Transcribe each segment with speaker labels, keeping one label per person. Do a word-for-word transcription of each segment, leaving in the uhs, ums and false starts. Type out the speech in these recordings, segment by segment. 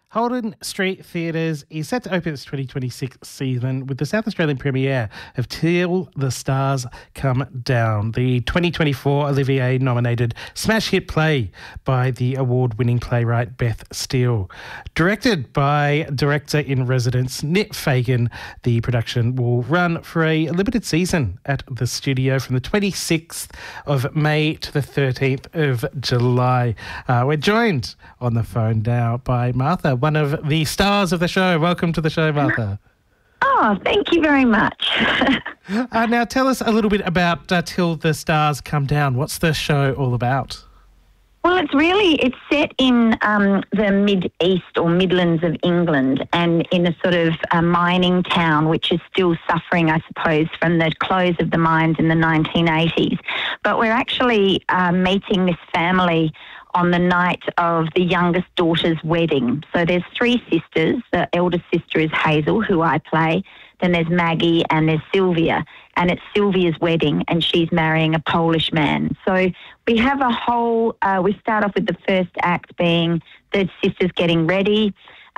Speaker 1: Holden Street Theatres is set to open its twenty twenty-six season with the South Australian premiere of Till the Stars Come Down, the twenty twenty-four Olivier-nominated smash hit play by the award-winning playwright Beth Steele. Directed by director-in-residence Nick Fagan, the production will run for a limited season at the studio from the twenty-sixth of May to the thirteenth of July. Uh, we're joined on the phone now by Martha, one of the stars of the show. Welcome to the show, Martha.
Speaker 2: Oh, thank you very much.
Speaker 1: uh, now, tell us a little bit about uh, Till the Stars Come Down. What's the show all about?
Speaker 2: Well, it's really, it's set in um, the mid-east or Midlands of England and in a sort of a mining town which is still suffering, I suppose, from the close of the mines in the nineteen eighties. But we're actually uh, meeting this family on the night of the youngest daughter's wedding. So there's three sisters. The eldest sister is Hazel, who I play. Then there's Maggie and there's Sylvia. And it's Sylvia's wedding and she's marrying a Polish man. So we have a whole, uh, we start off with the first act being the sisters getting ready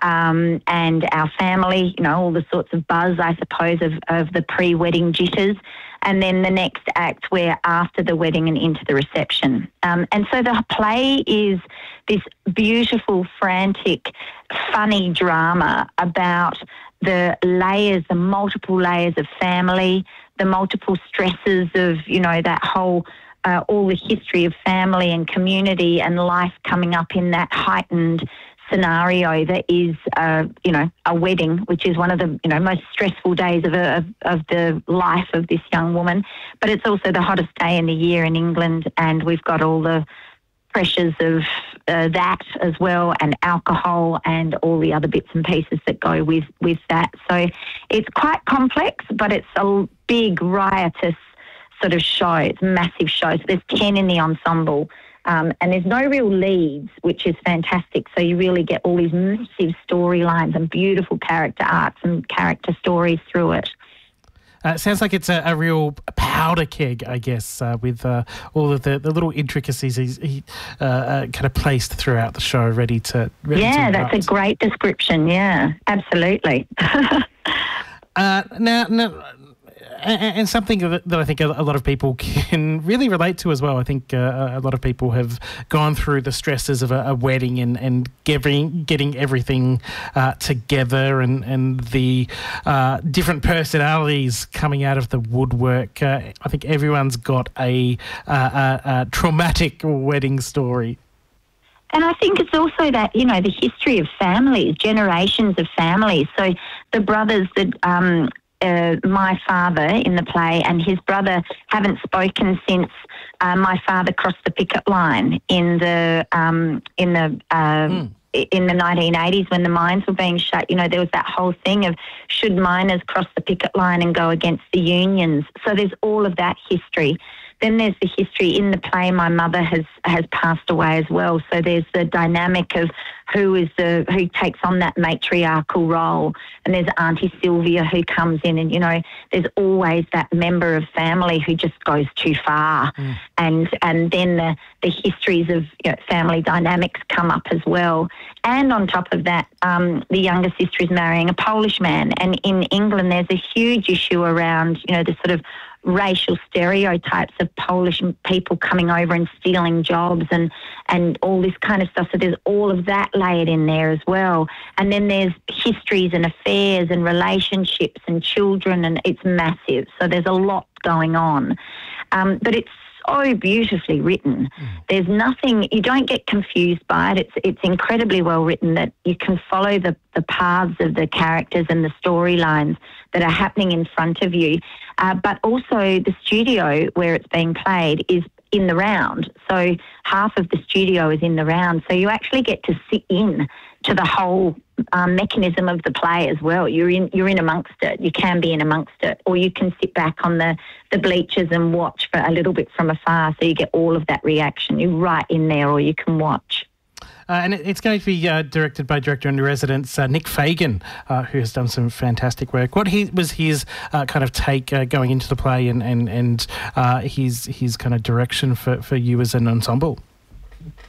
Speaker 2: um, and our family, you know, all the sorts of buzz, I suppose, of, of the pre-wedding jitters. And then the next act, we're after the wedding and into the reception. Um, and so the play is this beautiful, frantic, funny drama about the layers, the multiple layers of family, the multiple stresses of, you know, that whole, uh, all the history of family and community and life coming up in that heightened scenario that is, uh, you know, a wedding, which is one of the, you know, most stressful days of, a, of of the life of this young woman. But it's also the hottest day in the year in England, and we've got all the pressures of uh, that as well, and alcohol and all the other bits and pieces that go with, with that. So it's quite complex, but it's a big, riotous sort of show. It's a massive show. So there's ten in the ensemble. Um, and there's no real leads, which is fantastic. So you really get all these massive storylines and beautiful character arcs and character stories through it.
Speaker 1: Uh, it sounds like it's a, a real powder keg, I guess, uh, with uh, all of the, the little intricacies he's, he, uh, uh, kind of placed throughout the show, ready to ready
Speaker 2: Yeah,
Speaker 1: to
Speaker 2: that's a great description. Yeah, absolutely.
Speaker 1: uh, now, now and, and something that I think a lot of people can really relate to as well. I think uh, a lot of people have gone through the stresses of a, a wedding and, and getting, getting everything uh, together and, and the uh, different personalities coming out of the woodwork. Uh, I think everyone's got a, a, a, a traumatic wedding story.
Speaker 2: And I think it's also that, you know, the history of families, generations of families. So the brothers that... Um, Uh, my father in the play and his brother haven't spoken since uh, my father crossed the picket line in the um, in the uh, mm. in the nineteen eighties when the mines were being shut. You know, there was that whole thing of should miners cross the picket line and go against the unions. So there's all of that history. Then there's the history in the play. My mother has has passed away as well. So there's the dynamic of who is the who takes on that matriarchal role, and there's Auntie Sylvia who comes in, and you know there's always that member of family who just goes too far, mm. and and then the the histories of you know, family dynamics come up as well. And on top of that, um, the younger sister is marrying a Polish man, and in England there's a huge issue around you know the sort of racial stereotypes of Polish people coming over and stealing jobs and, and all this kind of stuff. So there's all of that layered in there as well. And then there's histories and affairs and relationships and children, and it's massive. So there's a lot going on. Um, but it's so beautifully written. Mm. There's nothing, you don't get confused by it. It's it's incredibly well written that you can follow the, the paths of the characters and the storylines that are happening in front of you. Uh, but also the studio where it's being played is in the round. So half of the studio is in the round. So you actually get to sit in to the whole um, mechanism of the play as well. You're in you're in amongst it. You can be in amongst it, or you can sit back on the, the bleachers and watch for a little bit from afar so you get all of that reaction. You're right in there, or you can watch.
Speaker 1: Uh, and it, it's going to be uh, directed by director-in-residence uh, Nick Fagan, uh, who has done some fantastic work. What he, was his uh, kind of take uh, going into the play and, and, and uh, his, his kind of direction for, for you as an ensemble?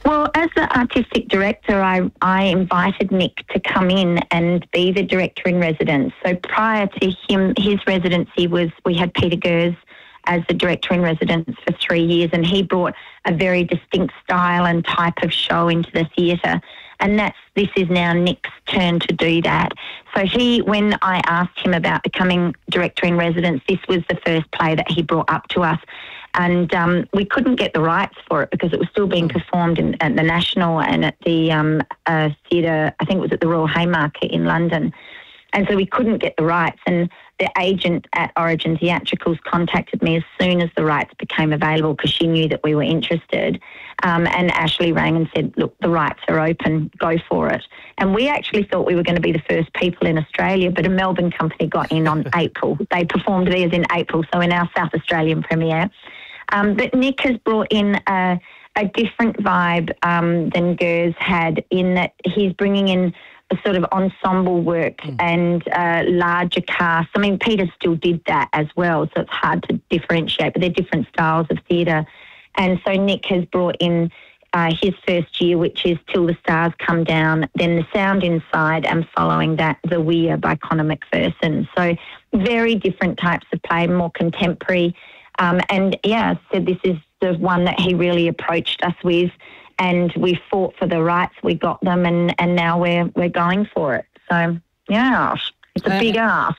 Speaker 2: Well, as the artistic director, I, I invited Nick to come in and be the director in residence. So prior to him, his residency was, we had Peter Gers as the director in residence for three years, and he brought a very distinct style and type of show into the theatre. And that's, this is now Nick's turn to do that. So he, when I asked him about becoming director in residence, this was the first play that he brought up to us. And um, we couldn't get the rights for it because it was still being performed in, at the National and at the um, uh, theatre, I think it was at the Royal Haymarket in London. And so we couldn't get the rights. And the agent at Origin Theatricals contacted me as soon as the rights became available because she knew that we were interested. Um, and Ashley rang and said, look, the rights are open, go for it. And we actually thought we were going to be the first people in Australia, but a Melbourne company got in on April. They performed theirs in April, so in our South Australian premiere. Um, but Nick has brought in a, a different vibe um, than Gers had, in that he's bringing in a sort of ensemble work mm. and uh, larger cast. I mean, Peter still did that as well, so it's hard to differentiate, but they're different styles of theatre. And so Nick has brought in uh, his first year, which is Till the Stars Come Down, then The Sound Inside, and following that, The Weir by Conor McPherson. So very different types of play, more contemporary. Um, and, yeah, so this is the one that he really approached us with, and we fought for the rights, we got them, and, and now we're we're going for it. So, yeah, it's a uh, big ask.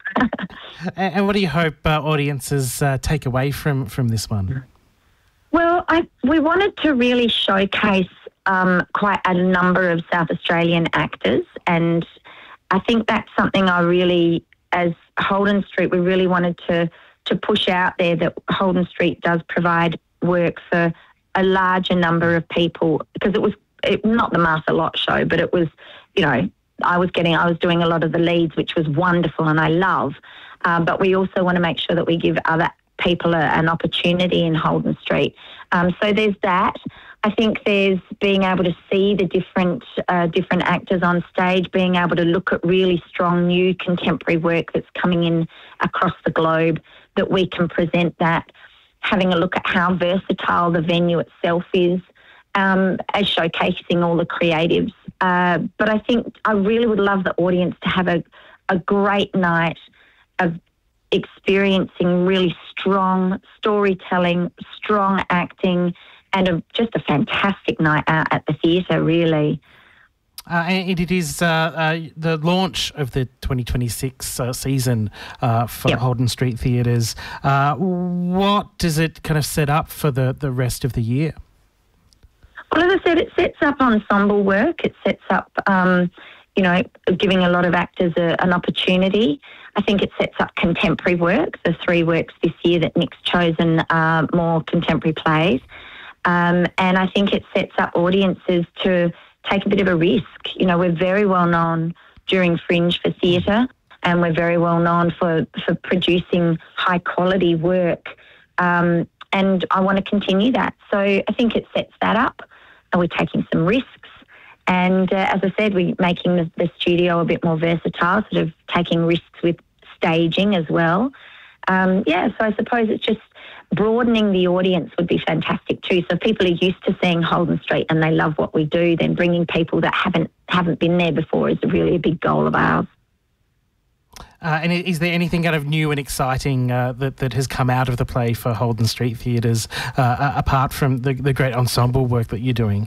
Speaker 1: And what do you hope uh, audiences uh, take away from, from this one?
Speaker 2: Well, I, we wanted to really showcase um, quite a number of South Australian actors, and I think that's something I really, as Holden Street, we really wanted to to push out there, that Holden Street does provide work for a larger number of people, because it was it, not the Martha Lott show, but it was, you know, I was getting, I was doing a lot of the leads, which was wonderful and I love. Um, but we also want to make sure that we give other people a, an opportunity in Holden Street. Um, so there's that. I think there's being able to see the different uh, different actors on stage, being able to look at really strong new contemporary work that's coming in across the globe, that we can present that, having a look at how versatile the venue itself is, um, as showcasing all the creatives. Uh, but I think I really would love the audience to have a, a great night of experiencing really strong storytelling, strong acting, and a, just a fantastic night out at the theatre, really.
Speaker 1: Uh, and it is uh, uh, the launch of the twenty twenty-six uh, season uh, for yep. Holden Street Theatres. Uh, what does it kind of set up for the, the rest of the year?
Speaker 2: Well, as I said, it sets up ensemble work. It sets up, um, you know, giving a lot of actors a, an opportunity. I think it sets up contemporary work. The three works this year that Nick's chosen are more contemporary plays. Um, and I think it sets up audiences to take a bit of a risk. You know, we're very well known during Fringe for theatre, and we're very well known for, for producing high quality work. Um, and I want to continue that. So I think it sets that up, and we're taking some risks. And uh, as I said, we're making the, the studio a bit more versatile, sort of taking risks with staging as well. Um, yeah, so I suppose it's just broadening the audience would be fantastic too. So people are used to seeing Holden Street and they love what we do, then bringing people that haven't haven't been there before is really a big goal of ours.
Speaker 1: Uh, and is there anything kind of new and exciting uh, that, that has come out of the play for Holden Street Theatres, uh, apart from the, the great ensemble work that you're doing?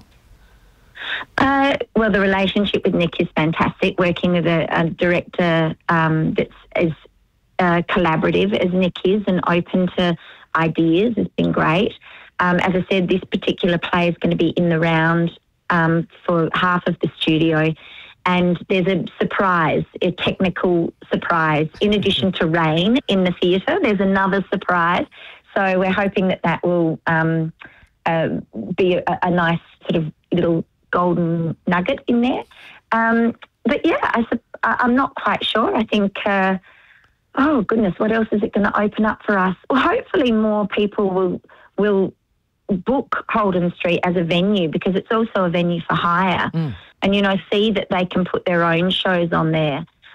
Speaker 2: Uh, well, the relationship with Nick is fantastic. Working with a, a director um, that's as uh, collaborative as Nick is and open to ideas has been great. Um, as I said, this particular play is going to be in the round um, for half of the studio, and there's a surprise, a technical surprise. In addition to rain in the theatre, there's another surprise. So we're hoping that that will um, uh, be a, a nice sort of little golden nugget in there. Um, but yeah, I, I'm not quite sure. I think... Uh, Oh, goodness, what else is it going to open up for us? Well, hopefully more people will will book Holden Street as a venue, because it's also a venue for hire. Mm. And, you know, see that they can put their own shows on there.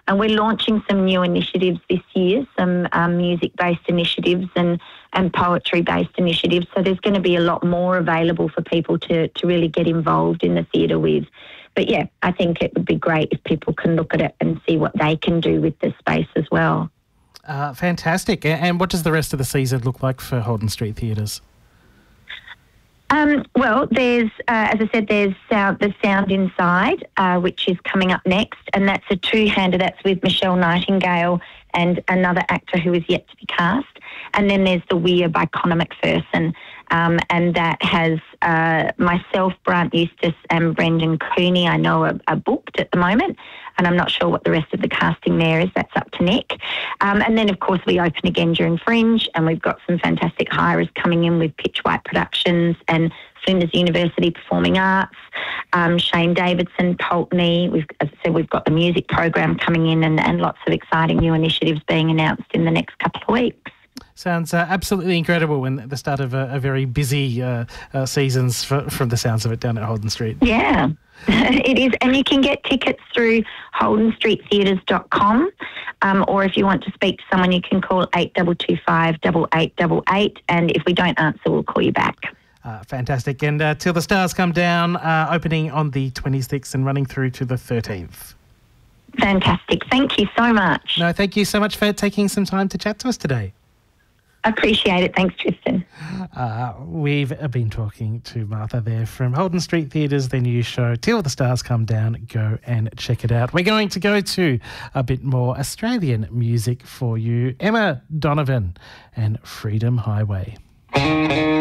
Speaker 2: and we're launching some new initiatives this year, some um, music-based initiatives and, and poetry-based initiatives. So there's going to be a lot more available for people to, to really get involved in the theatre with. But yeah, I think it would be great if people can look at it and see what they can do with the space as well.
Speaker 1: Uh, fantastic. And what does the rest of the season look like for Holden Street Theatres?
Speaker 2: Um, well, there's, uh, as I said, there's sound, the Sound Inside, uh, which is coming up next, and that's a two-hander. That's with Michelle Nightingale and another actor who is yet to be cast. And then there's The Weir by Conor McPherson, um, and that has uh, myself, Brant Eustace and Brendan Cooney, I know, are, are booked at the moment, and I'm not sure what the rest of the casting there is. That's up to Nick. Um, and then, of course, we open again during Fringe, and we've got some fantastic hires coming in with Pitch White Productions and Flinders University Performing Arts, um, Shane Davidson, Pulteney. We've, as I said, we've got the music program coming in and, and lots of exciting new initiatives being announced in the next couple of weeks.
Speaker 1: Sounds uh, absolutely incredible, and the start of a, a very busy uh, uh, seasons for, from the sounds of it down at Holden Street.
Speaker 2: Yeah, it is. And you can get tickets through holden street theatres dot com, um, or if you want to speak to someone, you can call eight two two five, eight eight eight eight, and if we don't answer, we'll call you back.
Speaker 1: Uh, fantastic. And uh, Till the Stars Come Down, uh, opening on the twenty-sixth and running through to the thirteenth.
Speaker 2: Fantastic. Thank you so much.
Speaker 1: No, thank you so much for taking some time to chat to us today.
Speaker 2: Appreciate it. Thanks, Tristan.
Speaker 1: Uh, we've been talking to Martha there from Holden Street Theatres, their new show, Till the Stars Come Down. Go and check it out. We're going to go to a bit more Australian music for you. Emma Donovan and Freedom Highway.